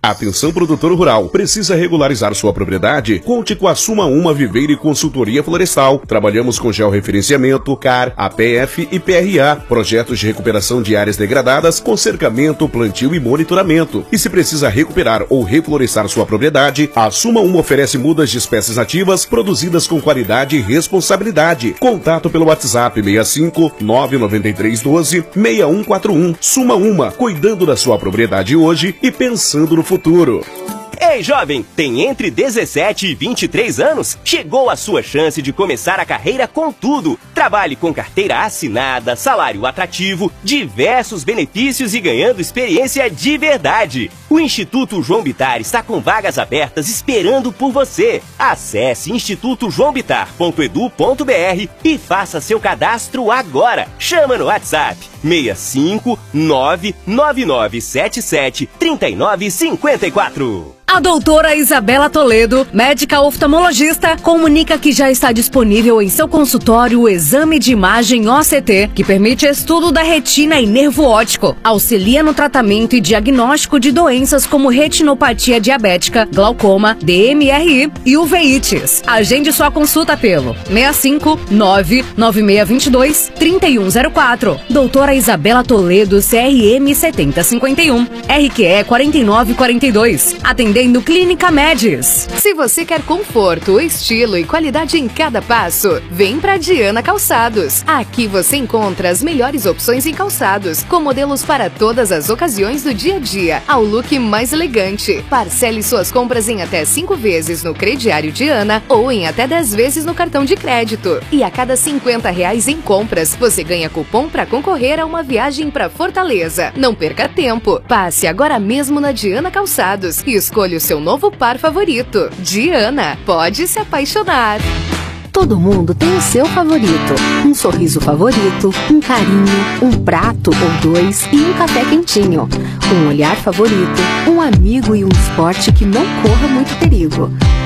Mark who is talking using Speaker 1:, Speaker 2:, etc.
Speaker 1: Atenção, produtor rural, precisa regularizar sua propriedade? Conte com a Suma Uma Viveiro e Consultoria Florestal. Trabalhamos com georreferenciamento, CAR, APF e PRA, projetos de recuperação de áreas degradadas, com cercamento, plantio e monitoramento. E se precisa recuperar ou reflorestar sua propriedade, a Suma Uma oferece mudas de espécies nativas produzidas com qualidade e responsabilidade. Contato pelo WhatsApp 65 993 12 6141. Suma Uma, cuidando da sua propriedade hoje e pensando no futuro.
Speaker 2: Ei, jovem, tem entre 17 e 23 anos? Chegou a sua chance de começar a carreira com tudo. Trabalhe com carteira assinada, salário atrativo, diversos benefícios e ganhando experiência de verdade. O Instituto João Bittar está com vagas abertas esperando por você. Acesse institutojoãobitar.edu.br e faça seu cadastro agora. Chama no WhatsApp 65 99977 3954.
Speaker 3: A doutora Isabela Toledo, médica oftalmologista, comunica que já está disponível em seu consultório o exame de imagem OCT, que permite estudo da retina e nervo óptico, auxilia no tratamento e diagnóstico de doenças como retinopatia diabética, glaucoma, DMRI e uveites. Agende sua consulta pelo 65 99622 3104. Doutora Isabela Toledo, CRM 7051, RQE 4942. Atendendo Clínica Médis.
Speaker 4: Se você quer conforto, estilo e qualidade em cada passo, vem pra Diana Calçados. Aqui você encontra as melhores opções em calçados, com modelos para todas as ocasiões do dia a dia, ao look mais elegante. Parcele suas compras em até 5 vezes no crediário Diana ou em até 10 vezes no cartão de crédito. E a cada R$50 em compras, você ganha cupom para concorrer a uma viagem para Fortaleza. Não perca tempo. Passe agora mesmo na Diana Calçados e escolha o seu novo par favorito. Diana, pode se apaixonar.
Speaker 5: Todo mundo tem o seu favorito. Um sorriso favorito, um carinho, um prato ou dois e um café quentinho. Um olhar favorito, um amigo e um esporte que não corra muito perigo.